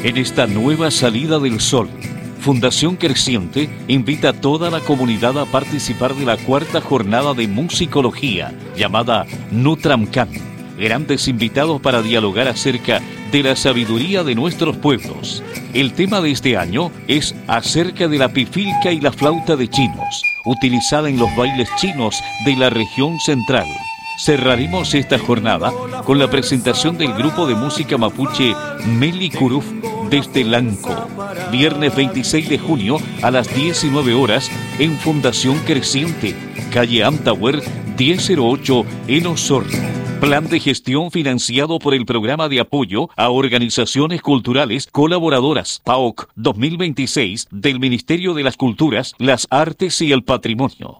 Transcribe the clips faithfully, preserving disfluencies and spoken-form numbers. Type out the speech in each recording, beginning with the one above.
En esta nueva salida del sol, Fundación Creciente invita a toda la comunidad a participar de la cuarta jornada de musicología llamada Nutramcan. Grandes invitados para dialogar acerca de la sabiduría de nuestros pueblos. El tema de este año es acerca de la pifilca y la flauta de chinos, utilizada en los bailes chinos de la región central. Cerraremos esta jornada con la presentación del grupo de música mapuche Meli Curuf desde Lanco, viernes veintiséis de junio a las diecinueve horas en Fundación Creciente, calle Amtawer diez cero ocho en Osorno. Plan de gestión financiado por el Programa de Apoyo a Organizaciones Culturales Colaboradoras P A O C dos mil veintiséis del Ministerio de las Culturas, las Artes y el Patrimonio.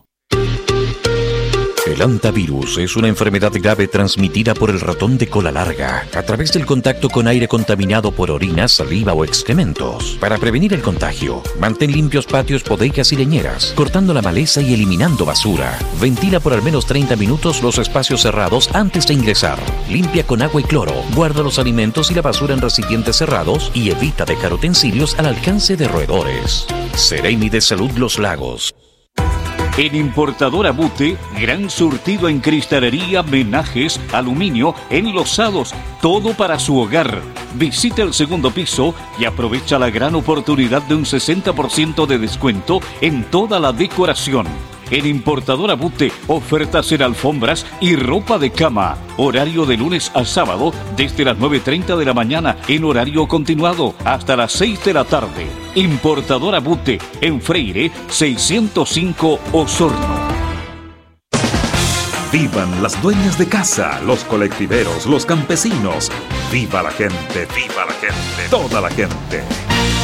El hantavirus es una enfermedad grave transmitida por el ratón de cola larga a través del contacto con aire contaminado por orina, saliva o excrementos. Para prevenir el contagio, mantén limpios patios, bodegas y leñeras, cortando la maleza y eliminando basura. Ventila por al menos treinta minutos los espacios cerrados antes de ingresar. Limpia con agua y cloro. Guarda los alimentos y la basura en recipientes cerrados y evita dejar utensilios al alcance de roedores. Seremi de Salud Los Lagos. En Importadora Bute, gran surtido en cristalería, menajes, aluminio, enlosados, todo para su hogar. Visita el segundo piso y aprovecha la gran oportunidad de un sesenta por ciento de descuento en toda la decoración. En Importadora Bute, ofertas en alfombras y ropa de cama. Horario de lunes a sábado desde las nueve y media de la mañana en horario continuado hasta las seis de la tarde. Importadora Bute, en Freire seiscientos cinco Osorno. Vivan las dueñas de casa, los colectiveros, los campesinos. Viva la gente, viva la gente, toda la gente.